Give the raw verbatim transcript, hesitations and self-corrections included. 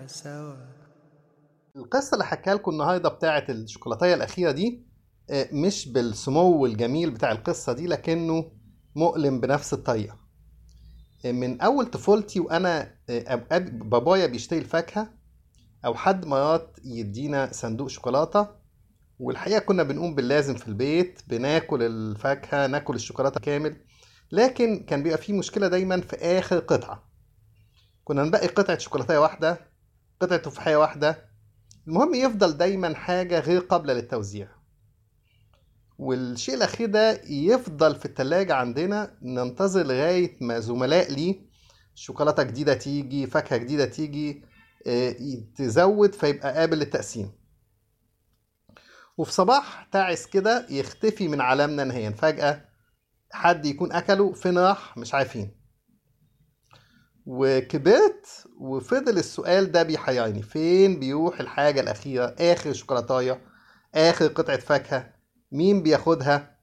سوا. القصة اللي حكاها لكم النهاردة بتاعة الشوكولاتية الأخيرة دي آه، مش بالسمو الجميل بتاع القصة دي، لكنه مؤلم بنفس الطريقة. آه، من أول طفولتي وأنا آه، أوقات بابايا بيشتري الفاكهة أو حد مرات يدينا صندوق شوكولاتة، والحقيقة كنا بنقوم باللازم في البيت، بناكل الفاكهة ناكل الشوكولاتة كامل. لكن كان بيبقى فيه مشكلة دايما في آخر قطعة، كنا نبقي قطعة شوكولاتية واحدة، قطعة تفاحية واحدة، المهم يفضل دايما حاجة غير قابلة للتوزيع. والشيء الأخير ده يفضل في التلاجة عندنا، ننتظر لغاية ما زملاء ليه شوكولاتة جديدة تيجي، فاكهة جديدة تيجي، آه، تزود فيبقى قابل للتقسيم. وفي صباح تعس كده يختفي من عالمنا نهائيا فجأة، حد يكون أكله فين راح مش عارفين. وكبرت وفضل السؤال ده بيحيرني، فين بيروح الحاجة الأخيرة، آخر شوكولاتاية، آخر قطعة فاكهة، مين بياخدها؟